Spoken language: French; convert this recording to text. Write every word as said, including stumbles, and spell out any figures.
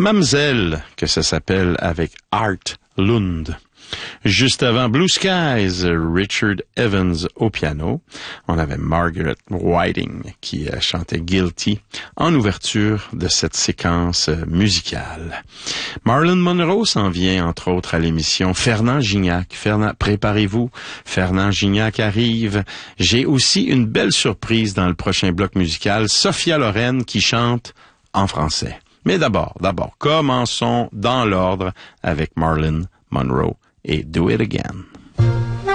Mamselle, que ça s'appelle avec Art Lund. Juste avant Blue Skies, Richard Evans au piano. On avait Margaret Whiting qui chantait Guilty en ouverture de cette séquence musicale. Marilyn Monroe s'en vient entre autres à l'émission. Fernand Gignac. Fernand, préparez-vous. Fernand Gignac arrive. J'ai aussi une belle surprise dans le prochain bloc musical. Sophia Loren qui chante en français. Mais d'abord, d'abord, commençons dans l'ordre avec Marilyn Monroe et Do It Again.